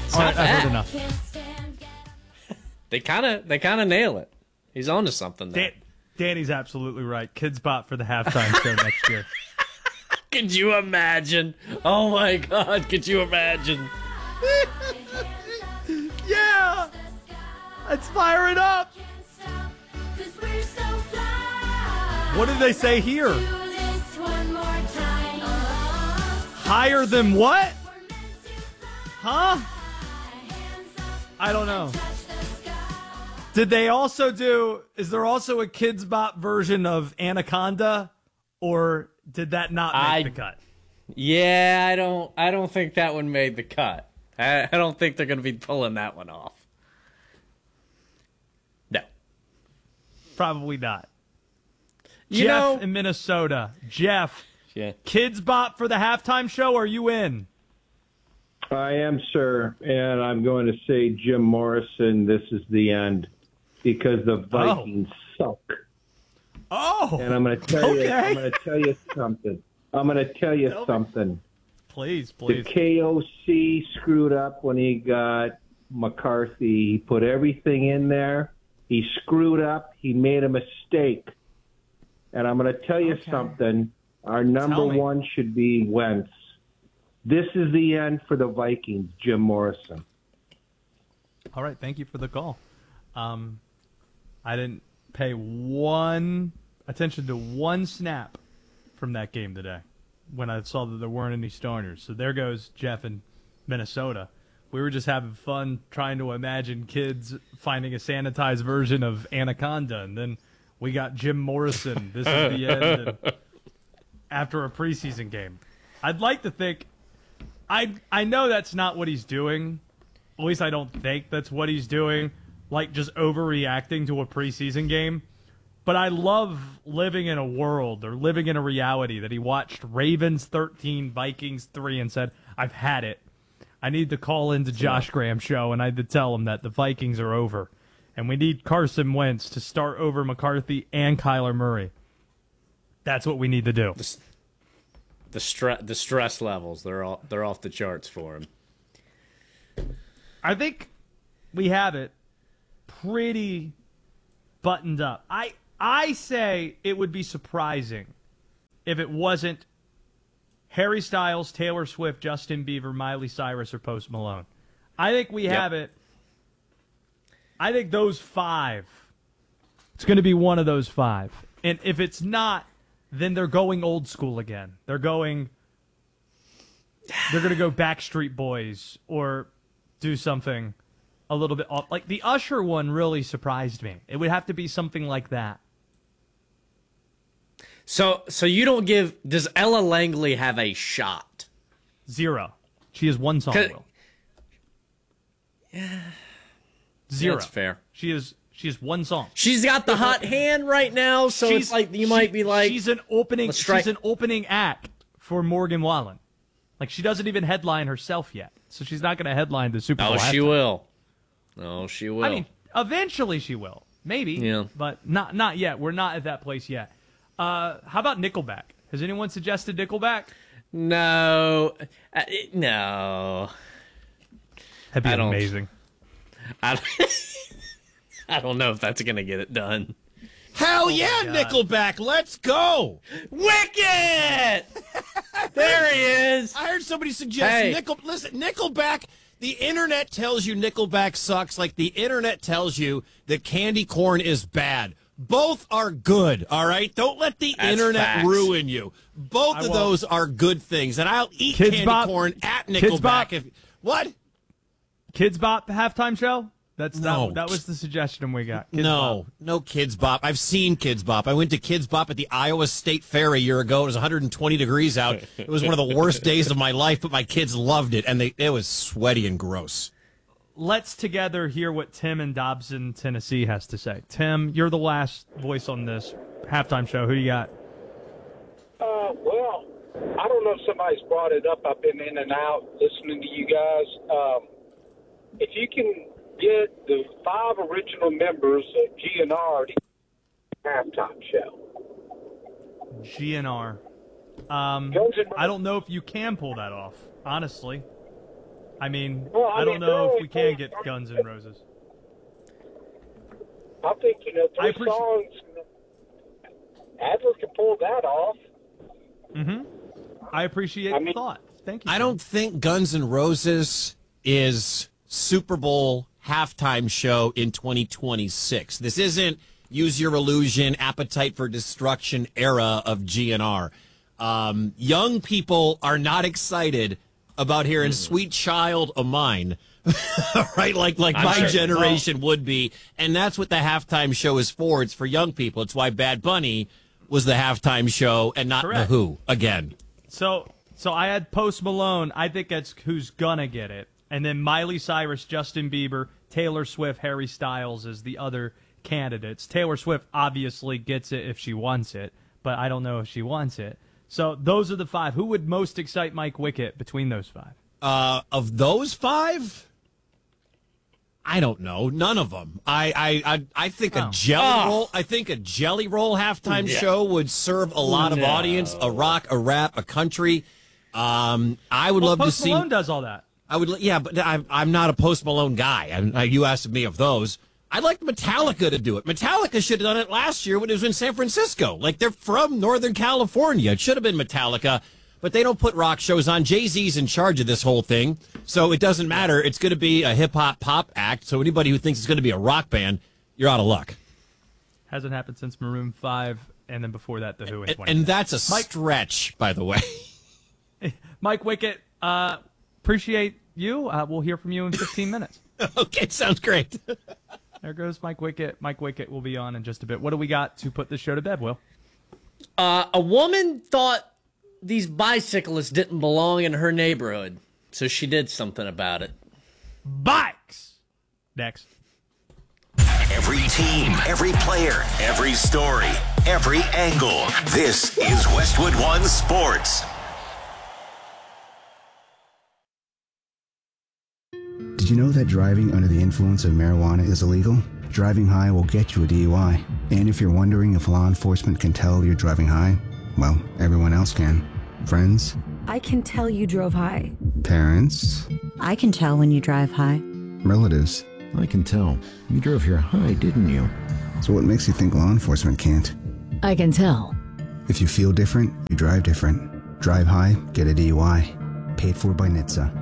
All right, I've heard enough. They kind of nail it. He's on to something there. Danny's absolutely right. Kids Bop for the halftime show next year. Could you imagine? Oh my God, could you imagine? Yeah! Let's fire it up! What did they say here? Higher than what? Huh? I don't know. Did they also do, is there also a Kids Bop version of Anaconda? Or did that not make the cut? Yeah, I don't think that one made the cut. I don't think they're going to be pulling that one off. No. Probably not. You Jeff know, in Minnesota. Jeff, yeah. Kids Bop for the halftime show, are you in? I am, sir, and I'm going to say Jim Morrison, this is the end, because the Vikings suck. Oh, and I'm going to tell you. I'm going to tell you something. Please. The KOC screwed up when he got McCarthy. He put everything in there. He screwed up. He made a mistake. And I'm going to tell you something. Our number one should be Wentz. This is the end for the Vikings, Jim Morrison. All right, thank you for the call. I didn't pay one attention to one snap from that game today when I saw that there weren't any starters. So there goes Jeff in Minnesota. We were just having fun trying to imagine kids finding a sanitized version of Anaconda, and then we got Jim Morrison. This is the end. And after a preseason game, I'd like to think I know that's not what he's doing. At least I don't think that's what he's doing, like just overreacting to a preseason game. But I love living in a world or living in a reality that he watched Ravens 13, Vikings 3, and said, I've had it. I need to call into Josh Graham's show, and I had to tell him that the Vikings are over. And we need Carson Wentz to start over McCarthy and Kyler Murray. That's what we need to do. The stress levels, they're off the charts for him. I think we have it pretty buttoned up. I say it would be surprising if it wasn't Harry Styles, Taylor Swift, Justin Bieber, Miley Cyrus, or Post Malone. I think we have it. I think those five. It's going to be one of those five. And if it's not, then they're going old school again. They're going to go Backstreet Boys or do something a little bit off. Like the Usher one really surprised me. It would have to be something like that. So you don't give... Does Ella Langley have a shot? 0. She has one song, Will. Yeah. 0. That's fair. She has one song. She's got the hot hand right now, so it's like you might be like... She's an opening act for Morgan Wallen. Like, she doesn't even headline herself yet, so she's not going to headline the Super Bowl. Oh, she will. Oh, she will. I mean, eventually she will. Maybe. Yeah. But not yet. We're not at that place yet. How about Nickelback? Has anyone suggested Nickelback? No. No. That'd be amazing. I don't know if that's going to get it done. Hell yeah, Nickelback, let's go! Wicked! There he is. I heard somebody suggest Nickelback. The internet tells you Nickelback sucks like the internet tells you that candy corn is bad. Both are good, all right? Don't let the internet ruin you. Both of those are good things, and I'll eat candy corn at Nickelback. What? Kids Bop halftime show? That was the suggestion we got. No Kids Bop. I've seen Kids Bop. I went to Kids Bop at the Iowa State Fair a year ago. It was 120 degrees out. It was one of the worst days of my life, but my kids loved it, and it was sweaty and gross. Let's together hear what Tim in Dobson, Tennessee has to say. Tim, you're the last voice on this halftime show. Who you got? Well, I don't know if somebody's brought it up. I've been in and out listening to you guys. If you can get the 5 original members of GNR to halftime show. GNR. I don't know if you can pull that off, honestly. I mean, Well, I don't know if we can get Guns N' Roses. I think, three songs, Adler can pull that off. Mm-hmm. I appreciate the thought. Thank you. I don't think Guns N' Roses is Super Bowl halftime show in 2026. This isn't Use Your Illusion, Appetite for Destruction era of GNR. Young people are not excited about hearing Sweet Child of Mine, right? Like my generation would be. And that's what the halftime show is for. It's for young people. It's why Bad Bunny was the halftime show and not The Who again. So I had Post Malone. I think that's who's gonna get it. And then Miley Cyrus, Justin Bieber, Taylor Swift, Harry Styles is the other candidates. Taylor Swift obviously gets it if she wants it, but I don't know if she wants it. So those are the 5. Who would most excite Mike Wickett between those 5? Of those 5, I don't know. None of them. I think a jelly roll. I think a jelly roll halftime show would serve a lot of audience. A rock, a rap, a country. I would love to see. Post Malone does all that. I would, but I'm not a Post Malone guy. You asked me of those. I'd like Metallica to do it. Metallica should have done it last year when it was in San Francisco. Like, they're from Northern California. It should have been Metallica, but they don't put rock shows on. Jay-Z's in charge of this whole thing, so it doesn't matter. It's going to be a hip-hop pop act, so anybody who thinks it's going to be a rock band, you're out of luck. Hasn't happened since Maroon 5, and then before that, The Who in 20. And that's a stretch, by the way. Mike Wickett, appreciate you. We'll hear from you in 15 minutes. Okay, sounds great. There goes Mike Wickett. Mike Wickett will be on in just a bit. What do we got to put this show to bed, Will? A woman thought these bicyclists didn't belong in her neighborhood, so she did something about it. Bikes! Next. Every team, every player, every story, every angle. This is Westwood One Sports. Did you know that driving under the influence of marijuana is illegal? Driving high will get you a DUI. And if you're wondering if law enforcement can tell you're driving high, well, everyone else can. Friends? I can tell you drove high. Parents? I can tell when you drive high. Relatives? I can tell. You drove here high, didn't you? So what makes you think law enforcement can't? I can tell. If you feel different, you drive different. Drive high, get a DUI. Paid for by NHTSA.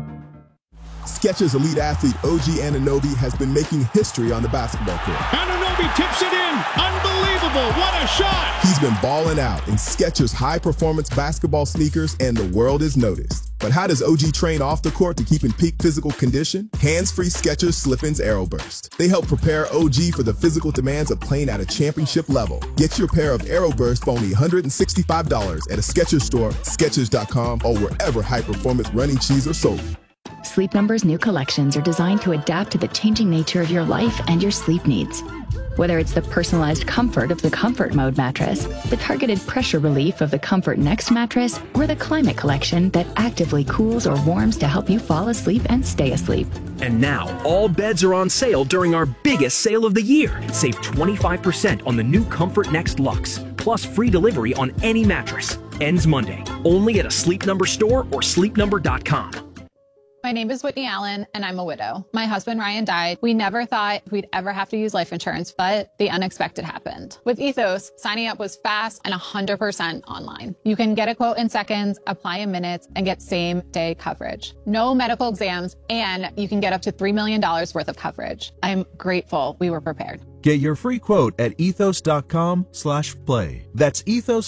Skechers elite athlete OG Anunoby has been making history on the basketball court. Anunoby tips it in. Unbelievable. What a shot. He's been balling out in Skechers high-performance basketball sneakers, and the world has noticed. But how does OG train off the court to keep in peak physical condition? Hands-free Skechers Slip-ins Aeroburst. They help prepare OG for the physical demands of playing at a championship level. Get your pair of Aeroburst for only $165 at a Skechers store, Skechers.com, or wherever high-performance running shoes are sold. Sleep Number's new collections are designed to adapt to the changing nature of your life and your sleep needs. Whether it's the personalized comfort of the Comfort Mode mattress, the targeted pressure relief of the Comfort Next mattress, or the Climate Collection that actively cools or warms to help you fall asleep and stay asleep. And now, all beds are on sale during our biggest sale of the year. Save 25% on the new Comfort Next Luxe, plus free delivery on any mattress. Ends Monday, only at a Sleep Number store or sleepnumber.com. My name is Whitney Allen, and I'm a widow. My husband, Ryan, died. We never thought we'd ever have to use life insurance, but the unexpected happened. With Ethos, signing up was fast and 100% online. You can get a quote in seconds, apply in minutes, and get same-day coverage. No medical exams, and you can get up to $3 million worth of coverage. I'm grateful we were prepared. Get your free quote at ethos.com/play. That's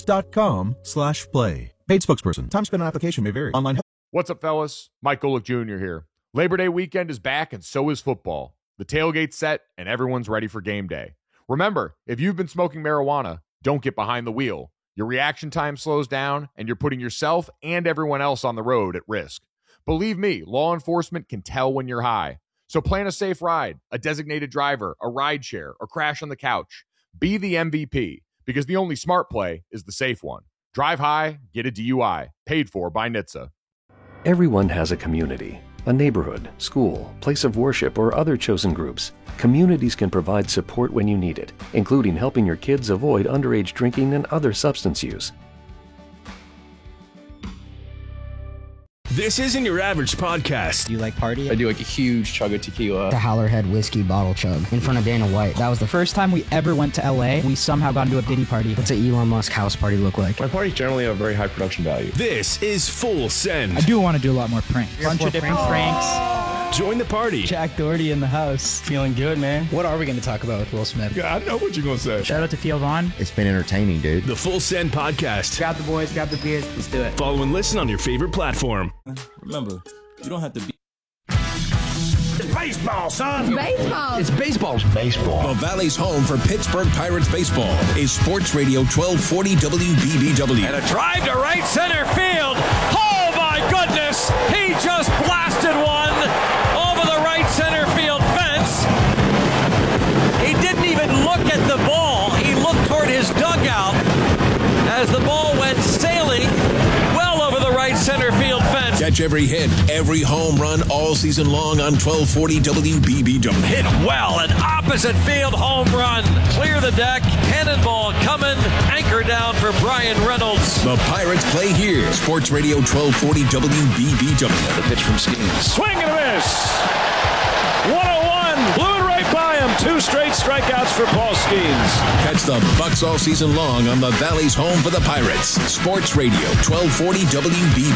ethos.com/play. Paid spokesperson. Time spent on application may vary. Online. What's up, fellas? Mike Golick Jr. here. Labor Day weekend is back, and so is football. The tailgate's set, and everyone's ready for game day. Remember, if you've been smoking marijuana, don't get behind the wheel. Your reaction time slows down, and you're putting yourself and everyone else on the road at risk. Believe me, law enforcement can tell when you're high. So plan a safe ride, a designated driver, a ride share, or crash on the couch. Be the MVP, because the only smart play is the safe one. Drive high, get a DUI. Paid for by NHTSA. Everyone has a community, a neighborhood, school, place of worship, or other chosen groups. Communities can provide support when you need it, including helping your kids avoid underage drinking and other substance use. This isn't your average podcast. Do you like party? I do like a huge chug of tequila. The Howlerhead whiskey bottle chug in front of Dana White. That was the first time we ever went to LA. We somehow got into a Diddy party. What's an Elon Musk house party look like? My parties generally have very high production value. This is Full Send. I do want to do a lot more pranks. A bunch of different pranks. Join the party. Jack Doherty in the house. Feeling good, man. What are we going to talk about with Will Smith? Yeah, I know what you're going to say. Shout out to Theo Vaughn. It's been entertaining, dude. The Full Send Podcast. Grab the boys, grab the beers. Let's do it. Follow and listen on your favorite platform. Remember, you don't have to be. It's baseball, son. Baseball. It's baseball. It's baseball. The Valley's home for Pittsburgh Pirates baseball is Sports Radio 1240 WBBW. And a drive to right center field. Oh, my goodness. He just blasted one over the right center field fence. He didn't even look at the ball. He looked toward his dugout as the ball went sailing well over the right center field fence. Catch every hit, every home run all season long on 1240 WBBW. Hit well, an opposite field home run. Clear the deck, cannonball coming, anchor down for Brian Reynolds. The Pirates play here. Sports Radio 1240 WBBW. The pitch from Skeens. Swing and a miss. 101. Blew it right by him. 2 straight strikeouts for Paul Skeens. Catch the Bucks all season long on the Valley's home for the Pirates. Sports Radio 1240 WBBW.